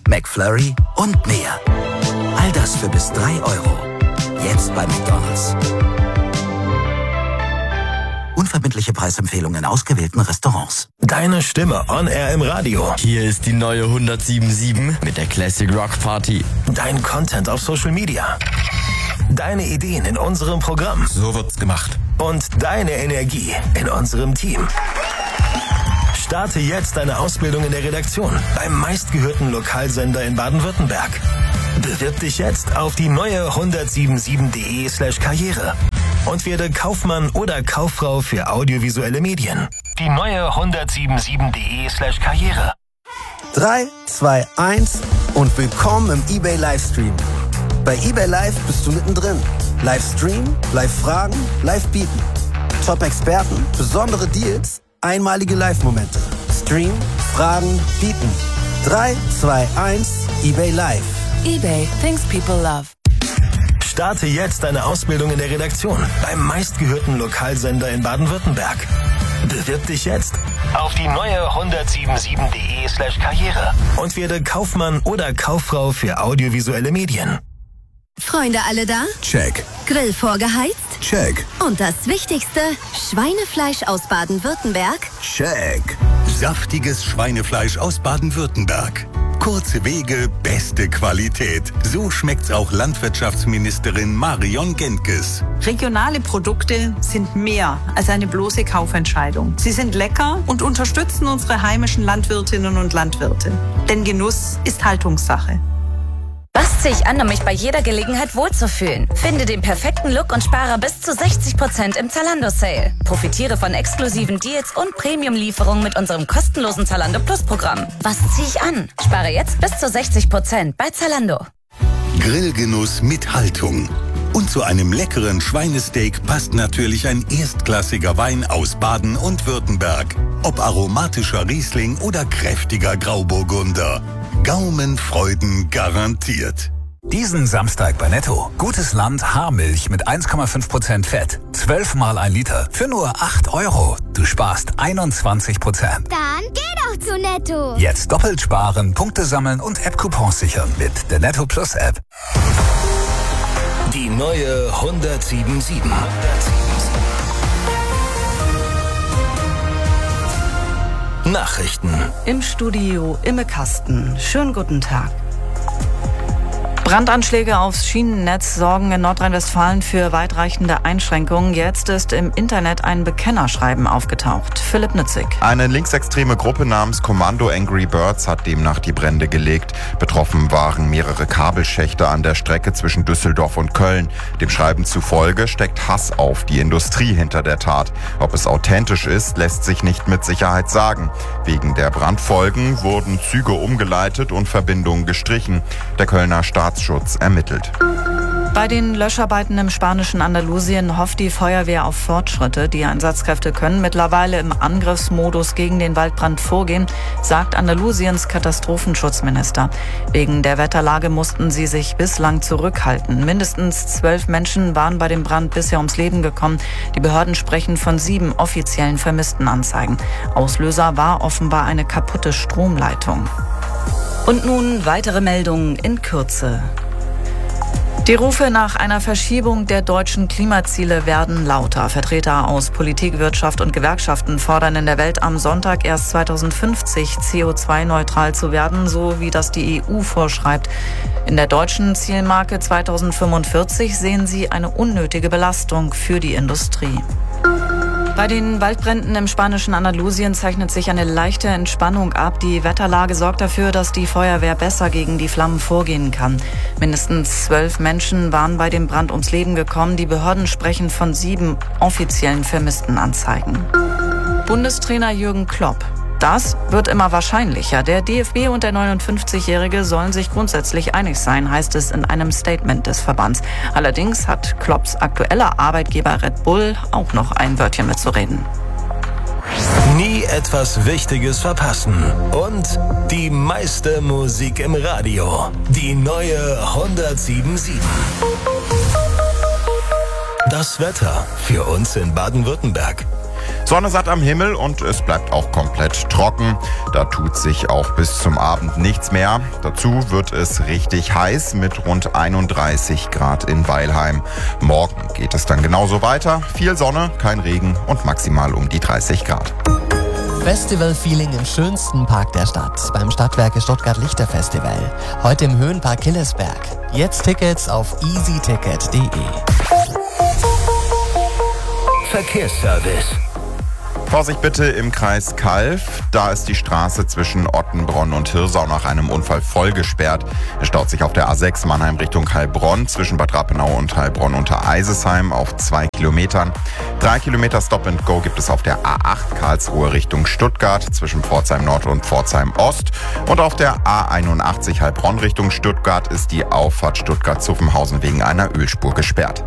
McFlurry und mehr. All das für bis 3 €. Jetzt bei McDonald's. Unverbindliche Preisempfehlungen in ausgewählten Restaurants. Deine Stimme on air im Radio. Hier ist die neue 107.7 mit der Classic Rock Party. Dein Content auf Social Media. Deine Ideen in unserem Programm. So wird's gemacht. Und deine Energie in unserem Team. Starte jetzt deine Ausbildung in der Redaktion beim meistgehörten Lokalsender in Baden-Württemberg. Bewirb dich jetzt auf die neue 177.de/Karriere und werde Kaufmann oder Kauffrau für audiovisuelle Medien. Die neue 177.de/Karriere. 3, 2, 1 und willkommen im eBay Livestream. Bei eBay Live bist du mittendrin. Livestream, Live-Fragen, Live-Bieten. Top-Experten, besondere Deals, einmalige Live-Momente. Stream, Fragen, Bieten. 3, 2, 1, eBay Live. eBay, things people love. Starte jetzt deine Ausbildung in der Redaktion beim meistgehörten Lokalsender in Baden-Württemberg. Bewirb dich jetzt auf die neue 177.de/Karriere und werde Kaufmann oder Kauffrau für audiovisuelle Medien. Freunde alle da? Check. Grill vorgeheizt? Check. Und das Wichtigste, Schweinefleisch aus Baden-Württemberg? Check. Saftiges Schweinefleisch aus Baden-Württemberg. Kurze Wege, beste Qualität. So schmeckt's auch Landwirtschaftsministerin Marion Gentges. Regionale Produkte sind mehr als eine bloße Kaufentscheidung. Sie sind lecker und unterstützen unsere heimischen Landwirtinnen und Landwirte. Denn Genuss ist Haltungssache. Was ziehe ich an, um mich bei jeder Gelegenheit wohlzufühlen? Finde den perfekten Look und spare bis zu 60% im Zalando-Sale. Profitiere von exklusiven Deals und Premium-Lieferungen mit unserem kostenlosen Zalando Plus-Programm. Was ziehe ich an? Spare jetzt bis zu 60% bei Zalando. Grillgenuss mit Haltung. Und zu einem leckeren Schweinesteak passt natürlich ein erstklassiger Wein aus Baden und Württemberg. Ob aromatischer Riesling oder kräftiger Grauburgunder. Gaumenfreuden garantiert. Diesen Samstag bei Netto. Gutes Land Haarmilch mit 1,5% Fett. 12 mal 1 Liter für nur 8 €. Du sparst 21%. Dann geh doch zu Netto. Jetzt doppelt sparen, Punkte sammeln und App-Coupons sichern mit der Netto Plus App. Die neue 107.7. Nachrichten. Im Studio Imme Kasten. Schönen guten Tag. Brandanschläge aufs Schienennetz sorgen in Nordrhein-Westfalen für weitreichende Einschränkungen. Jetzt ist im Internet ein Bekennerschreiben aufgetaucht. Philipp Nützig. Eine linksextreme Gruppe namens Kommando Angry Birds hat demnach die Brände gelegt. Betroffen waren mehrere Kabelschächte an der Strecke zwischen Düsseldorf und Köln. Dem Schreiben zufolge steckt Hass auf die Industrie hinter der Tat. Ob es authentisch ist, lässt sich nicht mit Sicherheit sagen. Wegen der Brandfolgen wurden Züge umgeleitet und Verbindungen gestrichen. Der Kölner Staatsschutz ermittelt. Bei den Löscharbeiten im spanischen Andalusien hofft die Feuerwehr auf Fortschritte. Die Einsatzkräfte können mittlerweile im Angriffsmodus gegen den Waldbrand vorgehen, sagt Andalusiens Katastrophenschutzminister. Wegen der Wetterlage mussten sie sich bislang zurückhalten. Mindestens 12 Menschen waren bei dem Brand bisher ums Leben gekommen. Die Behörden sprechen von 7 offiziellen Vermisstenanzeigen. Auslöser war offenbar eine kaputte Stromleitung. Und nun weitere Meldungen in Kürze. Die Rufe nach einer Verschiebung der deutschen Klimaziele werden lauter. Vertreter aus Politik, Wirtschaft und Gewerkschaften fordern in der Welt am Sonntag erst 2050 CO2-neutral zu werden, so wie das die EU vorschreibt. In der deutschen Zielmarke 2045 sehen sie eine unnötige Belastung für die Industrie. Bei den Waldbränden im spanischen Andalusien zeichnet sich eine leichte Entspannung ab. Die Wetterlage sorgt dafür, dass die Feuerwehr besser gegen die Flammen vorgehen kann. Mindestens 12 Menschen waren bei dem Brand ums Leben gekommen. Die Behörden sprechen von 7 offiziellen Vermisstenanzeigen. Bundestrainer Jürgen Klopp. Das wird immer wahrscheinlicher. Der DFB und der 59-Jährige sollen sich grundsätzlich einig sein, heißt es in einem Statement des Verbands. Allerdings hat Klopps aktueller Arbeitgeber Red Bull auch noch ein Wörtchen mitzureden. Nie etwas Wichtiges verpassen. Und die meiste Musik im Radio. Die neue 107.7. Das Wetter für uns in Baden-Württemberg. Sonne satt am Himmel und es bleibt auch komplett trocken. Da tut sich auch bis zum Abend nichts mehr. Dazu wird es richtig heiß mit rund 31 Grad in Weilheim. Morgen geht es dann genauso weiter. Viel Sonne, kein Regen und maximal um die 30 Grad. Festival-Feeling im schönsten Park der Stadt, beim Stadtwerke Stuttgart Lichterfestival. Heute im Höhenpark Killesberg. Jetzt Tickets auf easyticket.de. Verkehrsservice. Vorsicht bitte im Kreis Calw. Da ist die Straße zwischen Ottenbronn und Hirsau nach einem Unfall voll gesperrt. Es staut sich auf der A6 Mannheim Richtung Heilbronn zwischen Bad Rappenau und Heilbronn unter Eisesheim auf 2 Kilometern. 3 Kilometer Stop and Go gibt es auf der A8 Karlsruhe Richtung Stuttgart zwischen Pforzheim Nord und Pforzheim Ost. Und auf der A81 Heilbronn Richtung Stuttgart ist die Auffahrt Stuttgart-Zuffenhausen wegen einer Ölspur gesperrt.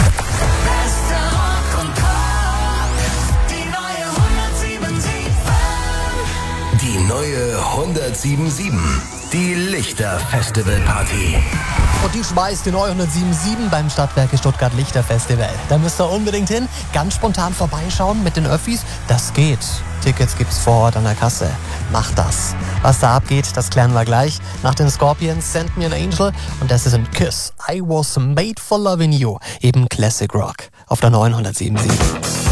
Die neue 107.7, die Lichter-Festival-Party. Und die schmeißt die neue 107.7 beim Stadtwerke Stuttgart Lichterfestival. Da müsst ihr unbedingt hin, ganz spontan vorbeischauen mit den Öffis. Das geht. Tickets gibt's vor Ort an der Kasse. Macht das. Was da abgeht, das klären wir gleich. Nach den Scorpions Send Me an Angel und das ist ein Kiss. I Was Made for Loving You. Eben Classic Rock auf der neuen 107.7.